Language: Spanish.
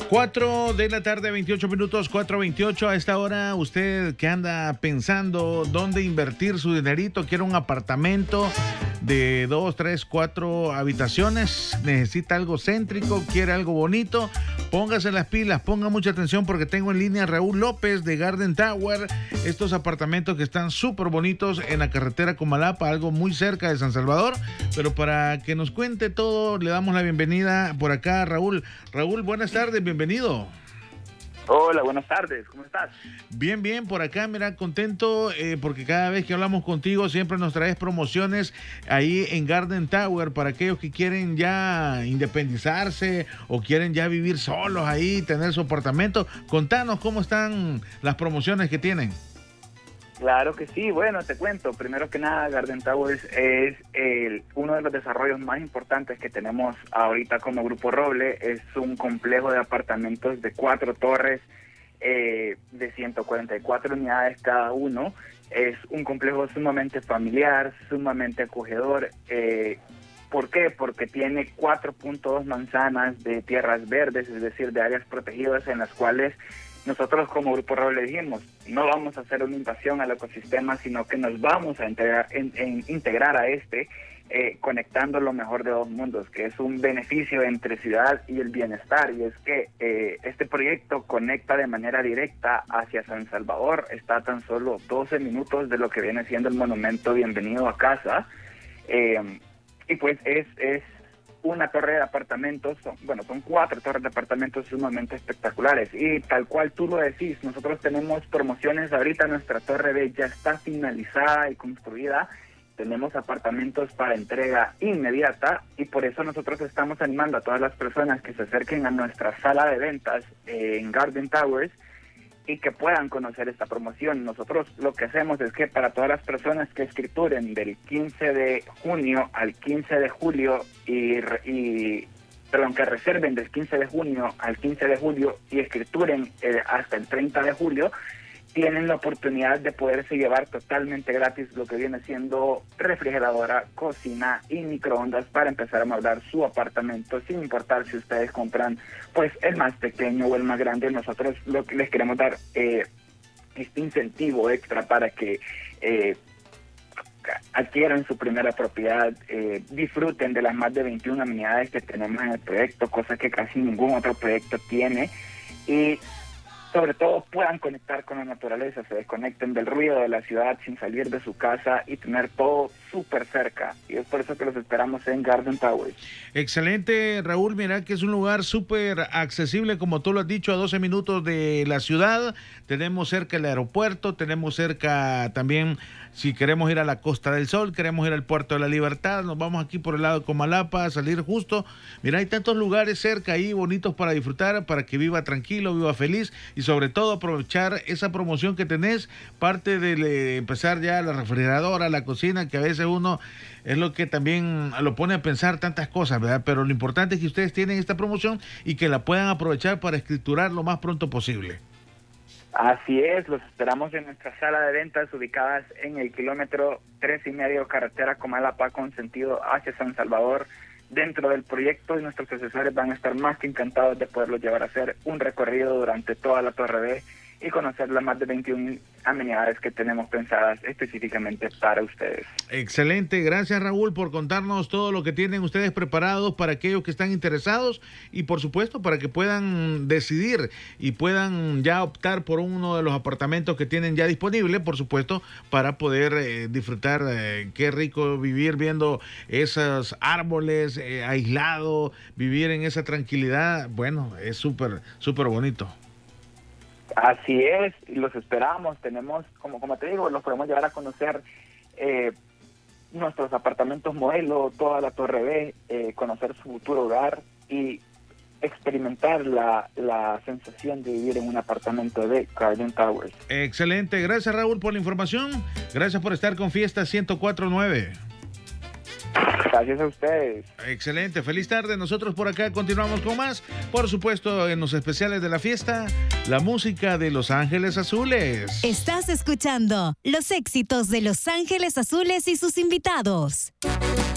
4 de la tarde, 28 minutos, 4:28. A esta hora, usted que anda pensando dónde invertir su dinerito, quiere un apartamento de 2, 3, 4 habitaciones, necesita algo céntrico, quiere algo bonito, póngase las pilas, ponga mucha atención porque tengo en línea a Raúl López de Garden Tower. Estos apartamentos que están súper bonitos en la carretera Comalapa, algo muy cerca de San Salvador. Pero para que nos cuente todo, le damos la bienvenida por acá a Raúl. Raúl, buenas tardes, bienvenido. Hola, buenas tardes, ¿cómo estás? Bien, bien, por acá, mira, contento porque cada vez que hablamos contigo siempre nos traes promociones ahí en Garden Tower para aquellos que quieren ya independizarse o quieren ya vivir solos ahí, tener su apartamento. Contanos cómo están las promociones que tienen. Claro que sí, bueno, te cuento. Primero que nada, Garden Towers es uno de los desarrollos más importantes que tenemos ahorita como Grupo Roble. Es un complejo de apartamentos de 4 torres de 144 unidades cada uno. Es un complejo sumamente familiar, sumamente acogedor. ¿Por qué? Porque tiene 4.2 manzanas de tierras verdes, es decir, de áreas protegidas en las cuales nosotros como Grupo Roble dijimos, no vamos a hacer una invasión al ecosistema, sino que nos vamos a integrar a conectando lo mejor de dos mundos, que es un beneficio entre ciudad y el bienestar. Y es que este proyecto conecta de manera directa hacia San Salvador, está a tan solo 12 minutos de lo que viene siendo el monumento Bienvenido a Casa, y pues es una torre de apartamentos, son 4 torres de apartamentos sumamente espectaculares. Y tal cual tú lo decís, nosotros tenemos promociones ahorita, nuestra torre B ya está finalizada y construida, tenemos apartamentos para entrega inmediata y por eso nosotros estamos animando a todas las personas que se acerquen a nuestra sala de ventas en Garden Towers y que puedan conocer esta promoción. Nosotros lo que hacemos es que para todas las personas que escrituren del 15 de junio al 15 de julio que reserven del 15 de junio al 15 de julio y escrituren hasta el 30 de julio, tienen la oportunidad de poderse llevar totalmente gratis lo que viene siendo refrigeradora, cocina y microondas para empezar a amueblar su apartamento, sin importar si ustedes compran pues el más pequeño o el más grande. Nosotros lo que les queremos dar este incentivo extra para que adquieran su primera propiedad, disfruten de las más de 21 amenidades que tenemos en el proyecto, cosa que casi ningún otro proyecto tiene, y sobre todo puedan conectar con la naturaleza, se desconecten del ruido de la ciudad sin salir de su casa y tener todo súper cerca. Y es por eso que los esperamos en Garden Towers. Excelente, Raúl. Mira que es un lugar súper accesible, como tú lo has dicho, a 12 minutos de la ciudad. Tenemos cerca el aeropuerto, tenemos cerca también, si queremos ir a la Costa del Sol, queremos ir al Puerto de la Libertad, nos vamos aquí por el lado de Comalapa a salir justo. Mira, hay tantos lugares cerca ahí bonitos para disfrutar, para que viva tranquilo, viva feliz y sobre todo aprovechar esa promoción que tenés, parte de empezar ya la refrigeradora, la cocina, que a veces uno es lo que también lo pone a pensar tantas cosas, ¿verdad? Pero lo importante es que ustedes tienen esta promoción y que la puedan aprovechar para escriturar lo más pronto posible. Así es, los esperamos en nuestra sala de ventas ubicadas en el kilómetro 3.5, carretera Comalapa con sentido hacia San Salvador. Dentro del proyecto y nuestros asesores van a estar más que encantados de poderlo llevar a hacer un recorrido durante toda la Torre B y conocer las más de 21 amenidades que tenemos pensadas específicamente para ustedes. Excelente, gracias Raúl por contarnos todo lo que tienen ustedes preparados para aquellos que están interesados y por supuesto para que puedan decidir y puedan ya optar por uno de los apartamentos que tienen ya disponible, por supuesto, para poder disfrutar. Qué rico vivir viendo esos árboles aislado, vivir en esa tranquilidad. Bueno, es súper, súper bonito. Así es, los esperamos. Tenemos, como te digo, los podemos llevar a conocer nuestros apartamentos modelo, toda la Torre B, conocer su futuro hogar y experimentar la sensación de vivir en un apartamento de Garden Towers. Excelente, gracias Raúl por la información, gracias por estar con Fiesta 104.9. Gracias a ustedes. Excelente, feliz tarde. Nosotros por acá continuamos con más. Por supuesto, en los especiales de la fiesta, la música de Los Ángeles Azules. Estás escuchando los éxitos de Los Ángeles Azules y sus invitados.